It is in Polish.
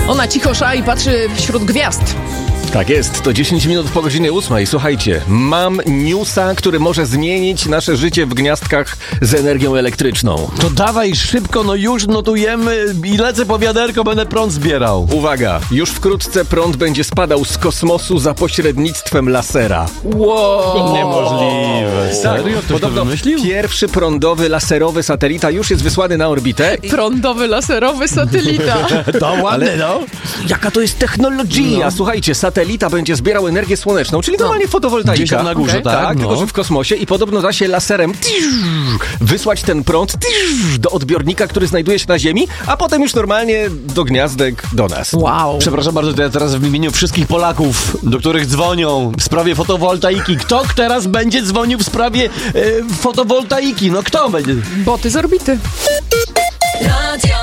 Ona cicho szai i patrzy wśród gwiazd. Tak jest, to 10 minut po godzinie 8. Słuchajcie, mam newsa, który może zmienić nasze życie w gniazdkach z energią elektryczną. To dawaj szybko, no już notujemy i lecę po wiaderko, będę prąd zbierał. Uwaga, już wkrótce prąd będzie spadał z kosmosu za pośrednictwem lasera. Wow. Niemożliwe. Serio? Ktoś to Podobno wymyślił? pierwszy prądowy, laserowy satelita już jest wysłany na orbitę. Prądowy, laserowy satelita. To ładne, no. Jaka to jest technologia? Słuchajcie, satelita będzie zbierał energię słoneczną, czyli normalnie fotowoltaika. Gdzieś tam na górze, Okej. tak? Tylko że w kosmosie i podobno da się laserem wysłać ten prąd do odbiornika, który znajduje się na Ziemi, a potem już normalnie do gniazdek do nas. Wow. Przepraszam bardzo, to ja teraz w imieniu wszystkich Polaków, do których dzwonią w sprawie fotowoltaiki. Kto teraz będzie dzwonił w sprawie fotowoltaiki? No kto będzie? Boty z orbity. Radio